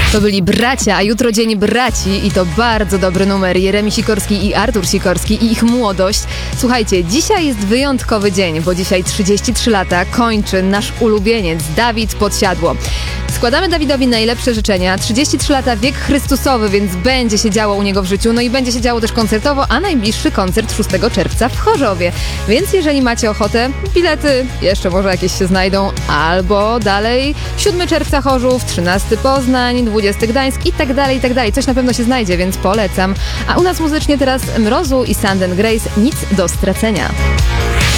To byli bracia, a jutro dzień braci i to bardzo dobry numer. Jeremi Sikorski i Artur Sikorski i ich młodość. Słuchajcie, dzisiaj jest wyjątkowy dzień, bo dzisiaj 33 lata kończy nasz ulubieniec Dawid Podsiadło. Składamy Dawidowi najlepsze życzenia. 33 lata, wiek Chrystusowy, więc będzie się działo u niego w życiu. No i będzie się działo też koncertowo, a najbliższy koncert 6 czerwca w Chorzowie. Więc jeżeli macie ochotę, bilety jeszcze może jakieś się znajdą, albo dalej 7 czerwca Chorzów, 13 Poznań, 20 Gdańsk i tak dalej, i tak dalej. Coś na pewno się znajdzie, więc polecam. A u nas muzycznie teraz Mrozu i Sand & Grace, Nic do stracenia.